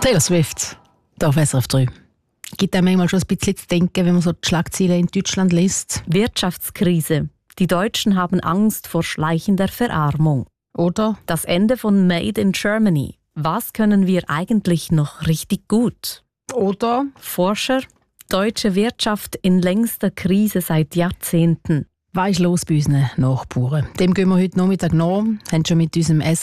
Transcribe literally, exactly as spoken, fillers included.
Taylor Swift, da auf S R F drei. Gibt einem manchmal schon ein bisschen zu denken, wenn man so die Schlagzeilen in Deutschland liest. Wirtschaftskrise. Die Deutschen haben Angst vor schleichender Verarmung. Oder? Das Ende von Made in Germany. Was können wir eigentlich noch richtig gut? Oder? Forscher. Deutsche Wirtschaft in längster Krise seit Jahrzehnten. Was ist los bei unseren Nachbarn? Dem gehen wir heute Nachmittag nach. Haben schon mit unserem